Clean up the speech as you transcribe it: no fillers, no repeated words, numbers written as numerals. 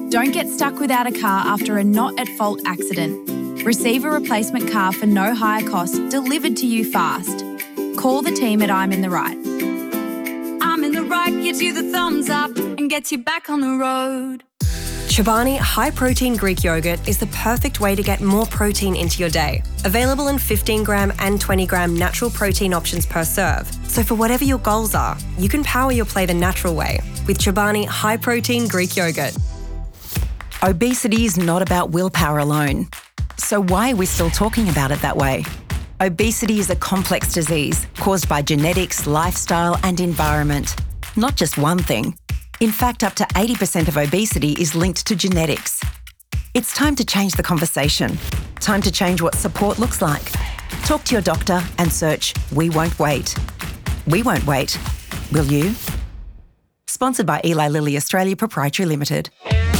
Don't get stuck without a car after a not-at-fault accident. Receive a replacement car for no higher cost delivered to you fast. Call the team at I'm in the Right. I'm in the Right gives you the thumbs up and gets you back on the road. Chobani High Protein Greek Yogurt is the perfect way to get more protein into your day. Available in 15 gram and 20 gram natural protein options per serve. So for whatever your goals are, you can power your play the natural way with Chobani High Protein Greek Yogurt. Obesity is not about willpower alone. So why are we still talking about it that way? Obesity is a complex disease caused by genetics, lifestyle and environment. Not just one thing. In fact, up to 80% of obesity is linked to genetics. It's time to change the conversation. Time to change what support looks like. Talk to your doctor and search We Won't Wait. We won't wait. Will you? Sponsored by Eli Lilly Australia Proprietary Limited.